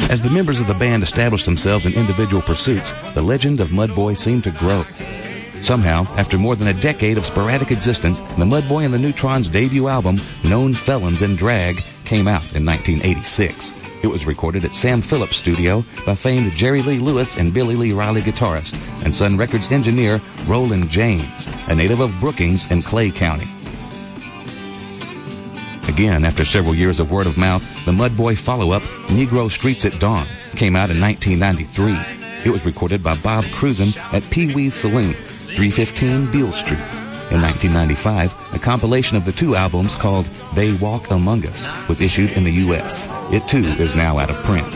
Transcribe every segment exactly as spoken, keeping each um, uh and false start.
As the members of the band established themselves in individual pursuits, the legend of Mudboy seemed to grow. Somehow, after more than a decade of sporadic existence, the Mudboy and the Neutrons' debut album, Known Felons in Drag, came out in nineteen eighty-six. It was recorded at Sam Phillips' studio by famed Jerry Lee Lewis and Billy Lee Riley guitarist and Sun Records engineer Roland James, a native of Brookings in Clay County. Again, after several years of word of mouth, the Mudboy follow-up, Negro Streets at Dawn, came out in nineteen ninety-three. It was recorded by Bob Cruzen at Pee Wee's Saloon, three fifteen Beale Street. In nineteen ninety-five, a compilation of the two albums called They Walk Among Us was issued in the U S It, too, is now out of print.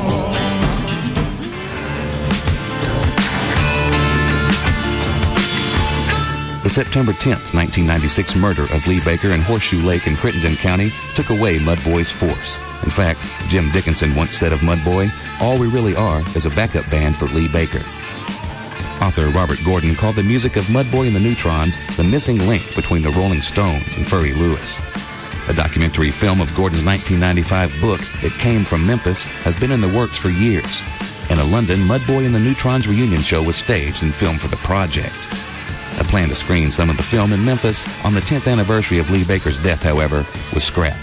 The September tenth, nineteen ninety-six murder of Lee Baker in Horseshoe Lake in Crittenden County took away Mudboy's force. In fact, Jim Dickinson once said of Mudboy, "All we really are is a backup band for Lee Baker." Author Robert Gordon called the music of Mudboy and the Neutrons the missing link between the Rolling Stones and Furry Lewis. A documentary film of Gordon's nineteen ninety-five book, It Came from Memphis, has been in the works for years. In a London, Mudboy and the Neutrons reunion show was staged and filmed for the project. A plan to screen some of the film in Memphis on the tenth anniversary of Lee Baker's death, however, was scrapped.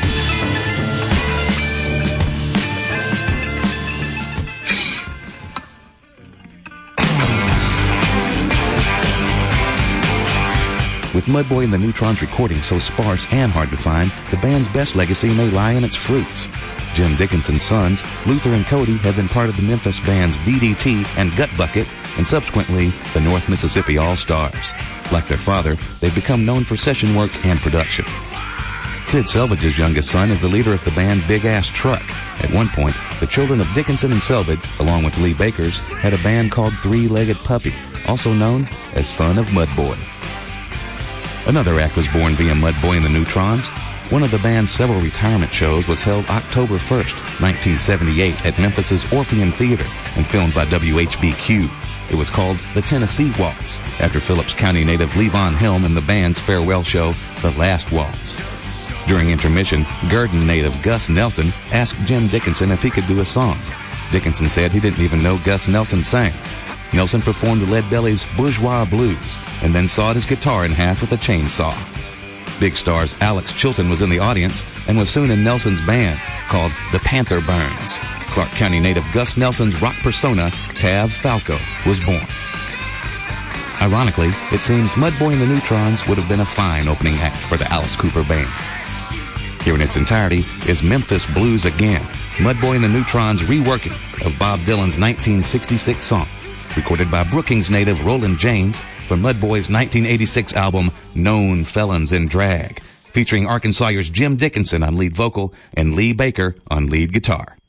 With Mudboy and the Neutrons recording so sparse and hard to find, the band's best legacy may lie in its fruits. Jim Dickinson's sons, Luther and Cody, have been part of the Memphis bands D D T and Gut Bucket, and subsequently the North Mississippi All-Stars. Like their father, they've become known for session work and production. Sid Selvage's youngest son is the leader of the band Big Ass Truck. At one point, the children of Dickinson and Selvage, along with Lee Baker's, had a band called Three-Legged Puppy, also known as Son of Mudboy. Another act was born via Mudboy and the Neutrons. One of the band's several retirement shows was held October first, nineteen seventy-eight at Memphis's Orpheum Theater and filmed by W H B Q. It was called The Tennessee Waltz, after Phillips County native Levon Helm and the band's farewell show, The Last Waltz. During intermission, Gurdon native Gus Nelson asked Jim Dickinson if he could do a song. Dickinson said he didn't even know Gus Nelson sang. Nelson performed Lead Belly's Bourgeois Blues and then sawed his guitar in half with a chainsaw. Big Star's Alex Chilton was in the audience and was soon in Nelson's band called The Panther Burns. Clark County native Gus Nelson's rock persona, Tav Falco, was born. Ironically, it seems Mudboy and the Neutrons would have been a fine opening act for the Alice Cooper Band. Here in its entirety is Memphis Blues Again, Mudboy and the Neutrons' reworking of Bob Dylan's nineteen sixty-six song, recorded by Brookings native Roland James from Mudboy's nineteen eighty-six album Known Felons in Drag, featuring Arkansasers Jim Dickinson on lead vocal and Lee Baker on lead guitar.